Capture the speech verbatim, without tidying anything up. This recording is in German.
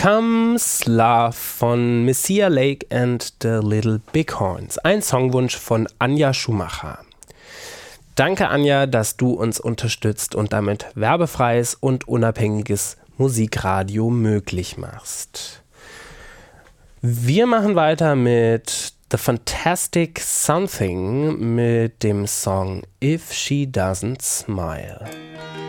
Comes Love von Messiah Lake and the Little Bighorns. Ein Songwunsch von Anja Schumacher. Danke, Anja, dass du uns unterstützt und damit werbefreies und unabhängiges Musikradio möglich machst. Wir machen weiter mit The Fantastic Something mit dem Song If She Doesn't Smile.